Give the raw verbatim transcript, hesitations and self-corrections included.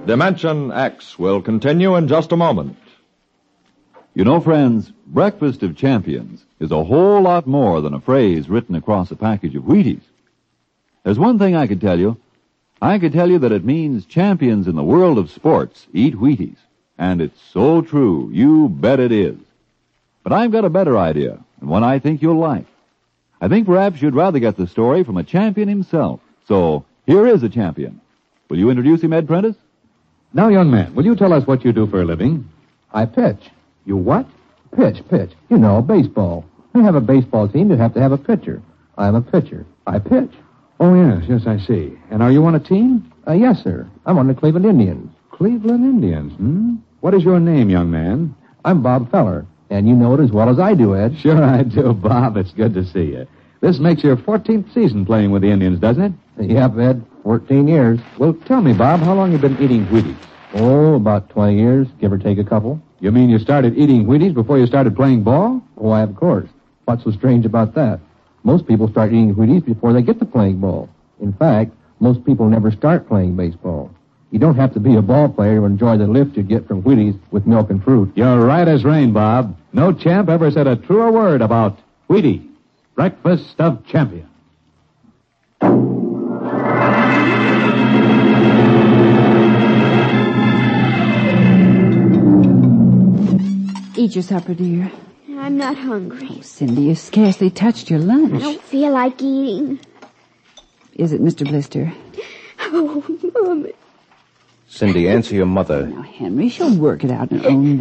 Dimension X will continue in just a moment. You know, friends, Breakfast of Champions is a whole lot more than a phrase written across a package of Wheaties. There's one thing I could tell you. I could tell you that it means champions in the world of sports eat Wheaties. And it's so true. You bet it is. But I've got a better idea, and one I think you'll like. I think perhaps you'd rather get the story from a champion himself. So, here is a champion. Will you introduce him, Ed Prentice? Now, young man, will you tell us what you do for a living? I pitch. You what? Pitch, pitch. You know, baseball. To have a baseball team, you have to have a pitcher. I'm a pitcher. I pitch. Oh, yes, yes, I see. And are you on a team? Uh, yes, sir. I'm on the Cleveland Indians. Cleveland Indians, hmm? What is your name, young man? I'm Bob Feller, and you know it as well as I do, Ed. Sure I do, Bob. It's good to see you. This makes your fourteenth season playing with the Indians, doesn't it? Yep, Ed. Fourteen years. Well, tell me, Bob, how long you been eating Wheaties? Oh, about twenty years, give or take a couple. You mean you started eating Wheaties before you started playing ball? Why, of course. What's so strange about that? Most people start eating Wheaties before they get to playing ball. In fact, most people never start playing baseball. You don't have to be a ball player to enjoy the lift you get from Wheaties with milk and fruit. You're right as rain, Bob. No champ ever said a truer word about Wheaties. Breakfast of Champions. Eat your supper, dear. I'm not hungry. Oh, Cindy, you scarcely touched your lunch. I don't feel like eating. Is it Mister Blister? Oh, Mommy. Cindy, answer your mother. Now, Henry, she'll work it out in her own way.